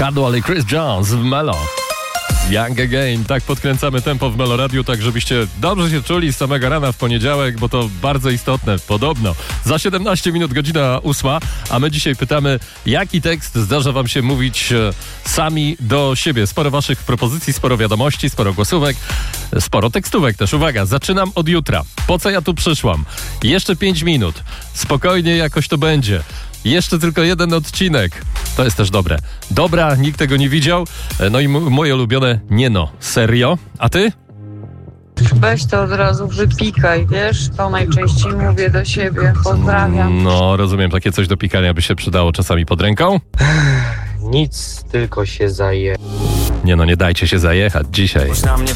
Cadwell i Chris Jones w Melo. Young Again. Tak podkręcamy tempo w Melo Radiu, tak żebyście dobrze się czuli z samego rana w poniedziałek, bo to bardzo istotne, podobno. Za 17 minut, godzina 8, a my dzisiaj pytamy, jaki tekst zdarza wam się mówić sami do siebie. Sporo waszych propozycji, sporo wiadomości, sporo głosówek, sporo tekstówek też. Uwaga, zaczynam od jutra. Po co ja tu przyszłam? Jeszcze 5 minut. Spokojnie, jakoś to będzie. Jeszcze tylko jeden odcinek. To jest też dobre. Dobra, nikt tego nie widział. No i moje ulubione, nie no, serio? A ty? Weź to od razu wypikaj, wiesz? To najczęściej mówię do siebie. Pozdrawiam. No, rozumiem, takie coś do pikania by się przydało czasami pod ręką. Nic, tylko się zaje. Nie no, nie dajcie się zajechać dzisiaj.